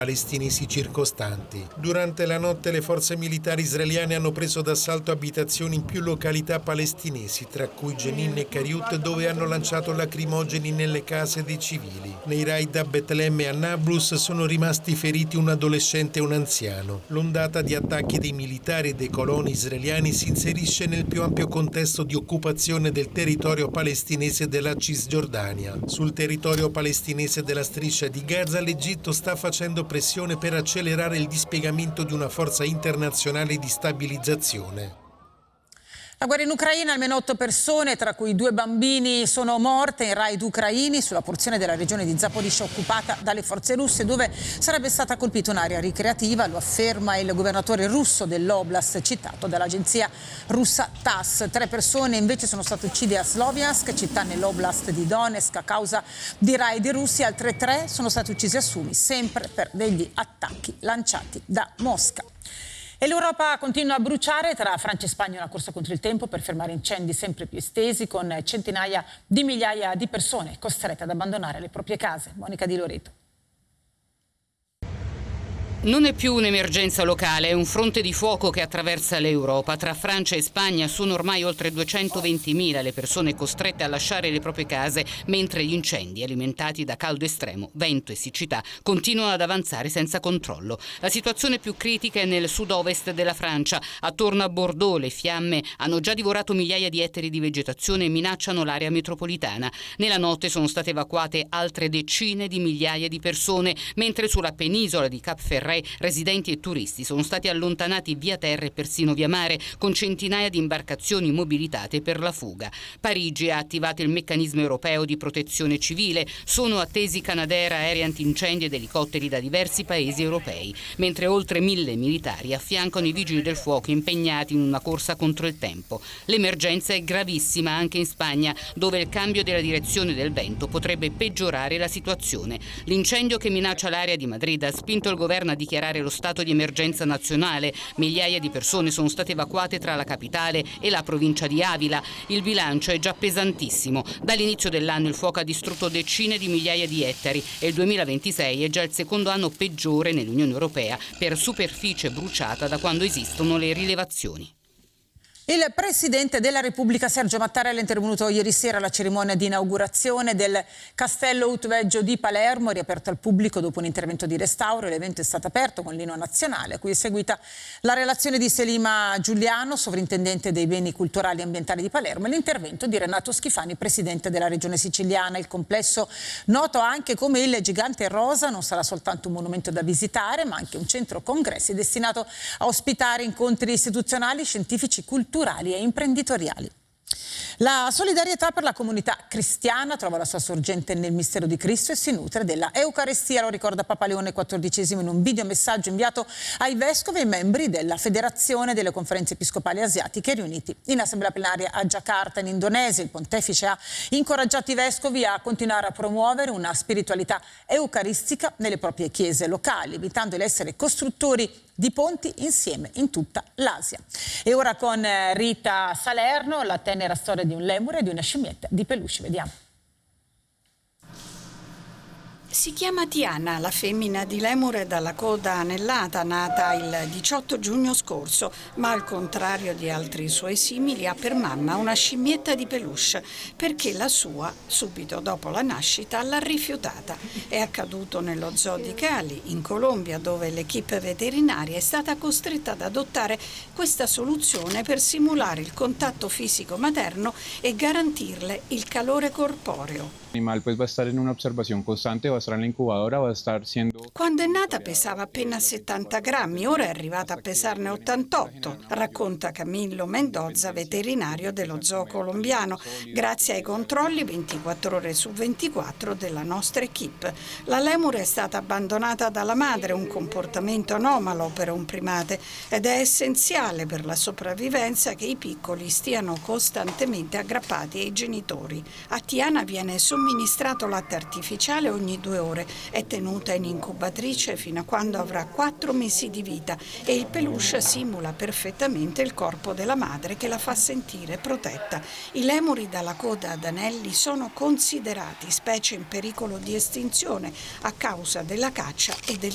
palestinesi circostanti. Durante la notte le forze militari israeliane hanno preso d'assalto abitazioni in più località palestinesi, tra cui Jenin e Kiryut, dove hanno lanciato lacrimogeni nelle case dei civili. Nei raid a Betlemme e a Nablus sono rimasti feriti un adolescente e un anziano. L'ondata di attacchi dei militari e dei coloni israeliani si inserisce nel più ampio contesto di occupazione del territorio palestinese della Cisgiordania. Sul territorio palestinese della striscia di Gaza l'Egitto sta facendo pressione per accelerare il dispiegamento di una forza internazionale di stabilizzazione. La guerra in Ucraina, almeno 8 persone, tra cui 2 bambini, sono morte in raid ucraini sulla porzione della regione di Zaporizhzhia occupata dalle forze russe, dove sarebbe stata colpita un'area ricreativa, lo afferma il governatore russo dell'Oblast citato dall'agenzia russa TASS. 3 persone invece sono state uccise a Sloviansk, città nell'Oblast di Donetsk, a causa di raid russi. Altre 3 sono state uccise a Sumi, sempre per degli attacchi lanciati da Mosca. E l'Europa continua a bruciare. Tra Francia e Spagna una corsa contro il tempo per fermare incendi sempre più estesi, con centinaia di migliaia di persone costrette ad abbandonare le proprie case. Monica Di Loreto. Non è più un'emergenza locale, è un fronte di fuoco che attraversa l'Europa. Tra Francia e Spagna sono ormai oltre 220.000 le persone costrette a lasciare le proprie case, mentre gli incendi, alimentati da caldo estremo, vento e siccità, continuano ad avanzare senza controllo. La situazione più critica è nel sud-ovest della Francia. Attorno a Bordeaux le fiamme hanno già divorato migliaia di ettari di vegetazione e minacciano l'area metropolitana. Nella notte sono state evacuate altre decine di migliaia di persone, mentre sulla penisola di Cap Ferret residenti e turisti sono stati allontanati via terra e persino via mare, con centinaia di imbarcazioni mobilitate per la fuga. Parigi ha attivato il meccanismo europeo di protezione civile. Sono attesi Canadair, aerei antincendio ed elicotteri da diversi paesi europei, mentre oltre 1.000 militari affiancano i vigili del fuoco impegnati in una corsa contro il tempo. L'emergenza è gravissima anche in Spagna, dove il cambio della direzione del vento potrebbe peggiorare la situazione. L'incendio che minaccia l'area di Madrid ha spinto il governo a dichiarare lo stato di emergenza nazionale. Migliaia di persone sono state evacuate tra la capitale e la provincia di Avila. Il bilancio è già pesantissimo. Dall'inizio dell'anno il fuoco ha distrutto decine di migliaia di ettari e il 2026 è già il secondo anno peggiore nell'Unione Europea per superficie bruciata da quando esistono le rilevazioni. Il Presidente della Repubblica Sergio Mattarella è intervenuto ieri sera alla cerimonia di inaugurazione del Castello Utveggio di Palermo, riaperto al pubblico dopo un intervento di restauro. L'evento è stato aperto con l'inno nazionale, a cui è seguita la relazione di Selima Giuliano, sovrintendente dei beni culturali e ambientali di Palermo, e l'intervento di Renato Schifani, Presidente della Regione Siciliana. Il complesso, noto anche come il Gigante Rosa, non sarà soltanto un monumento da visitare, ma anche un centro congressi destinato a ospitare incontri istituzionali, scientifici, culturali e imprenditoriali. La solidarietà per la comunità cristiana trova la sua sorgente nel mistero di Cristo e si nutre della Eucaristia, lo ricorda Papa Leone XIV in un videomessaggio inviato ai vescovi e membri della Federazione delle Conferenze Episcopali Asiatiche riuniti in assemblea plenaria a Giacarta in Indonesia. Il pontefice ha incoraggiato i vescovi a continuare a promuovere una spiritualità eucaristica nelle proprie chiese locali, invitandoli a essere costruttori di ponti insieme in tutta l'Asia. E ora con Rita Salerno, la tenera storia di un lemure e di una scimmietta di peluche. Vediamo. Si chiama Tiana, la femmina di lemure dalla coda annellata, nata il 18 giugno scorso, ma al contrario di altri suoi simili ha per mamma una scimmietta di peluche, perché la sua, subito dopo la nascita, l'ha rifiutata. È accaduto nello zoo di Cali, in Colombia, dove l'equipe veterinaria è stata costretta ad adottare questa soluzione per simulare il contatto fisico materno e garantirle il calore corporeo. L'animal pues va a estar en una observación constante, va a estar en la incubadora, va a estar siendo... Quando è nata pesava appena 70 grammi, ora è arrivata a pesarne 88, racconta Camillo Mendoza, veterinario dello zoo colombiano, grazie ai controlli 24 ore su 24 della nostra equipe. La lemure è stata abbandonata dalla madre, un comportamento anomalo per un primate, ed è essenziale per la sopravvivenza che i piccoli stiano costantemente aggrappati ai genitori. A Tiana viene somministrato latte artificiale ogni 2 ore, è tenuta in incubatrice fino a quando avrà 4 mesi di vita e il peluche simula perfettamente il corpo della madre che la fa sentire protetta. I lemuri dalla coda ad anelli sono considerati specie in pericolo di estinzione a causa della caccia e del